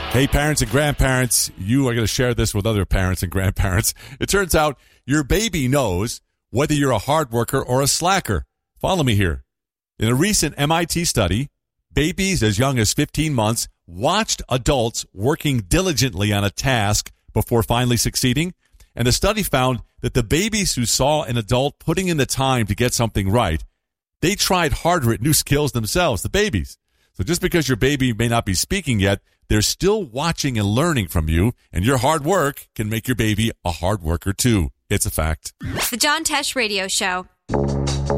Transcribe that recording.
Hey, parents and grandparents, you are going to share this with other parents and grandparents. It turns out your baby knows whether you're a hard worker or a slacker. Follow me here. In a recent MIT study, babies as young as 15 months watched adults working diligently on a task before finally succeeding. And the study found that the babies who saw an adult putting in the time to get something right, they tried harder at new skills themselves, the babies. So just because your baby may not be speaking yet, they're still watching and learning from you, and your hard work can make your baby a hard worker too. It's a fact. The John Tesh Radio Show.